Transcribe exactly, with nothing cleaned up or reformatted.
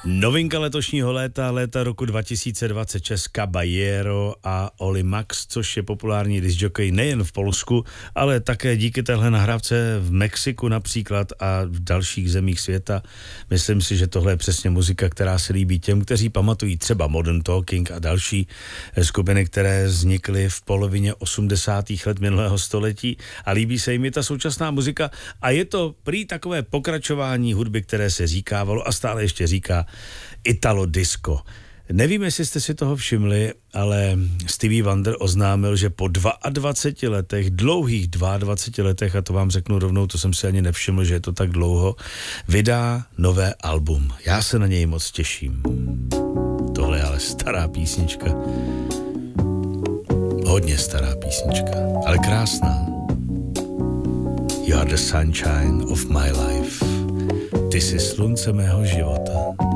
Novinka letošního léta, léta roku dva tisíce dvacet šest, Caballero a Oli Max, což je populární discjockey nejen v Polsku, ale také díky téhle nahrávce v Mexiku například a v dalších zemích světa. Myslím si, že tohle je přesně muzika, která se líbí těm, kteří pamatují třeba Modern Talking a další skupiny, které vznikly v polovině osmdesátých let minulého století a líbí se jim i ta současná muzika a je to prý takové pokračování hudby, které se říkávalo a stále ještě říká Italo disco. Nevím, jestli jste si toho všimli, ale Stevie Wonder oznámil, že po dvaceti dvou letech, dlouhých dvaceti dvou letech, a to vám řeknu rovnou, to jsem si ani nevšiml, že je to tak dlouho, vydá nové album. Já se na něj moc těším. Tohle je ale stará písnička. Hodně stará písnička, ale krásná. You are the sunshine of my life. Ty jsi slunce mého života.